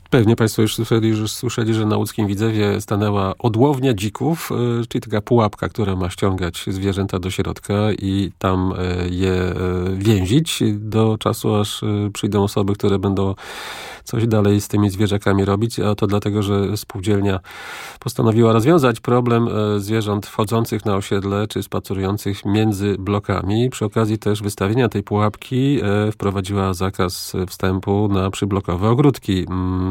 Pewnie Państwo już słyszeli, że na łódzkim Widzewie stanęła odłownia dzików, czyli taka pułapka, która ma ściągać zwierzęta do środka i tam je więzić do czasu, aż przyjdą osoby, które będą coś dalej z tymi zwierzakami robić, a to dlatego, że spółdzielnia postanowiła rozwiązać problem zwierząt wchodzących na osiedle czy spacerujących między blokami. Przy okazji też wystawienia tej pułapki wprowadziła zakaz wstępu na przyblokowe ogródki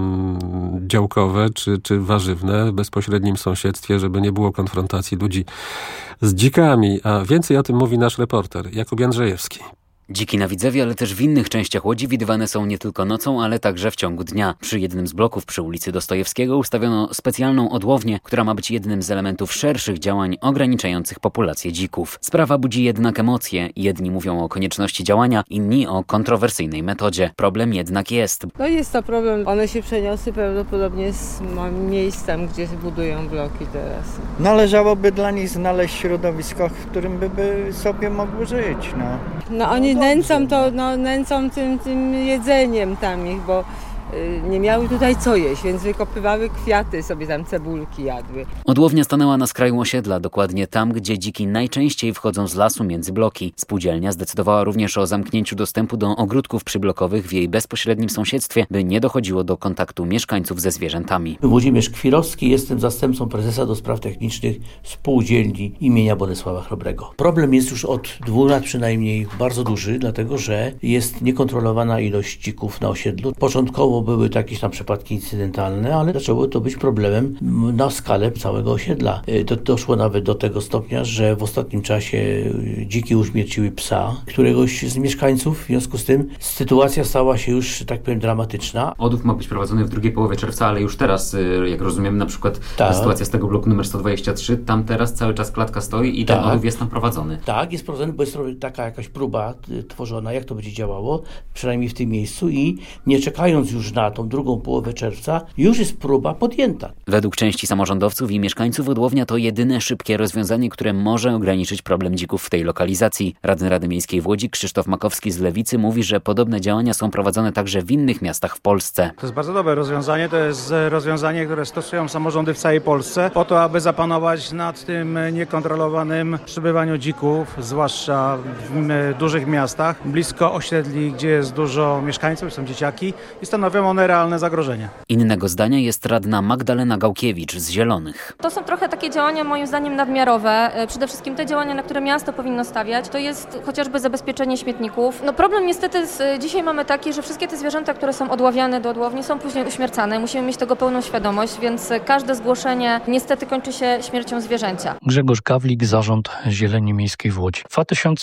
działkowe czy warzywne w bezpośrednim sąsiedztwie, żeby nie było konfrontacji ludzi z dzikami. A więcej o tym mówi nasz reporter Jakub Jędrzejewski. Dziki na Widzewie, ale też w innych częściach Łodzi widywane są nie tylko nocą, ale także w ciągu dnia. Przy jednym z bloków przy ulicy Dostojewskiego ustawiono specjalną odłownię, która ma być jednym z elementów szerszych działań ograniczających populację dzików. Sprawa budzi jednak emocje. Jedni mówią o konieczności działania, inni o kontrowersyjnej metodzie. Problem jednak jest. No jest to problem. One się przeniosły prawdopodobnie z miejscem, gdzie budują bloki teraz. Należałoby dla nich znaleźć środowisko, w którym by sobie mogły żyć. No oni nęcą tym jedzeniem tam ich, bo nie miały tutaj co jeść, więc wykopywały kwiaty, sobie tam cebulki jadły. Odłownia stanęła na skraju osiedla, dokładnie tam, gdzie dziki najczęściej wchodzą z lasu między bloki. Spółdzielnia zdecydowała również o zamknięciu dostępu do ogródków przyblokowych w jej bezpośrednim sąsiedztwie, by nie dochodziło do kontaktu mieszkańców ze zwierzętami. Włodzimierz Kwirowski, jestem zastępcą prezesa do spraw technicznych Spółdzielni imienia Bolesława Chrobrego. Problem jest już od 2 lat przynajmniej bardzo duży, dlatego że jest niekontrolowana ilość dzików na osiedlu. Początkowo były jakieś tam przypadki incydentalne, ale zaczęło to być problemem na skalę całego osiedla. Doszło nawet do tego stopnia, że w ostatnim czasie dziki uśmierciły psa któregoś z mieszkańców. W związku z tym sytuacja stała się już, tak powiem, dramatyczna. Odłów ma być prowadzony w drugiej połowie czerwca, ale już teraz, jak rozumiem, na przykład ta sytuacja z tego bloku numer 123, tam teraz cały czas klatka stoi i ten odłów jest tam prowadzony. Tak, jest prowadzony, bo jest taka jakaś próba tworzona, jak to będzie działało, przynajmniej w tym miejscu i nie czekając już na tą drugą połowę czerwca, już jest próba podjęta. Według części samorządowców i mieszkańców odłownia to jedyne szybkie rozwiązanie, które może ograniczyć problem dzików w tej lokalizacji. Radny Rady Miejskiej w Łodzi Krzysztof Makowski z Lewicy mówi, że podobne działania są prowadzone także w innych miastach w Polsce. To jest bardzo dobre rozwiązanie. To jest rozwiązanie, które stosują samorządy w całej Polsce po to, aby zapanować nad tym niekontrolowanym przybywaniu dzików, zwłaszcza w dużych miastach, blisko osiedli, gdzie jest dużo mieszkańców, są dzieciaki i stanowią one realne zagrożenie. Innego zdania jest radna Magdalena Gałkiewicz z Zielonych. To są trochę takie działania moim zdaniem nadmiarowe. Przede wszystkim te działania, na które miasto powinno stawiać, to jest chociażby zabezpieczenie śmietników. Problem niestety dzisiaj mamy taki, że wszystkie te zwierzęta, które są odławiane do odłowni, są później uśmiercane. Musimy mieć tego pełną świadomość, więc każde zgłoszenie niestety kończy się śmiercią zwierzęcia. Grzegorz Gawlik, Zarząd Zieleni Miejskiej w Łodzi. W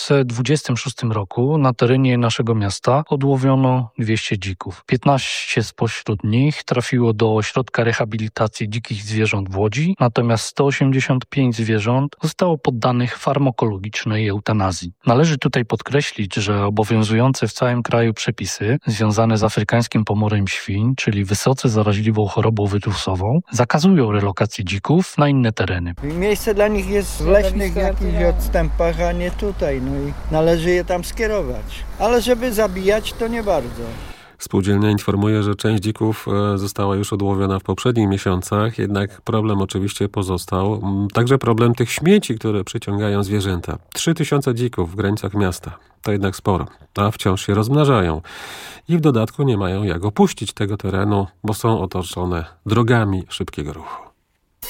2026 roku na terenie naszego miasta odłowiono 200 dzików. 15 spośród nich trafiło do ośrodka rehabilitacji dzikich zwierząt w Łodzi, natomiast 185 zwierząt zostało poddanych farmakologicznej eutanazji. Należy tutaj podkreślić, że obowiązujące w całym kraju przepisy związane z afrykańskim pomorem świń, czyli wysoce zaraźliwą chorobą wirusową, zakazują relokacji dzików na inne tereny. Miejsce dla nich jest w leśnych jakichś odstępach, a nie tutaj. No i należy je tam skierować. Ale żeby zabijać, to nie bardzo. Spółdzielnia informuje, że część dzików została już odłowiona w poprzednich miesiącach, jednak problem oczywiście pozostał. Także problem tych śmieci, które przyciągają zwierzęta. 3000 dzików w granicach miasta. To jednak sporo, a wciąż się rozmnażają. I w dodatku nie mają jak opuścić tego terenu, bo są otoczone drogami szybkiego ruchu.